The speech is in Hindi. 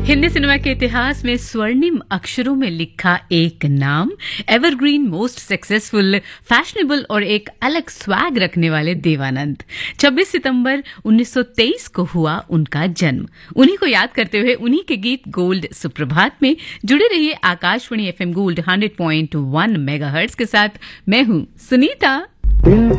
हिंदी सिनेमा के इतिहास में स्वर्णिम अक्षरों में लिखा एक नाम, एवरग्रीन, मोस्ट सक्सेसफुल, फैशनेबल और एक अलग स्वैग रखने वाले देवानंद। 26 सितंबर 1923 को हुआ उनका जन्म। उन्हीं को याद करते हुए उन्हीं के गीत गोल्ड सुप्रभात में जुड़े रहिए आकाशवाणी एफएम गोल्ड 100.1 मेगाहर्ट्ज के साथ। मैं हूं सुनीता।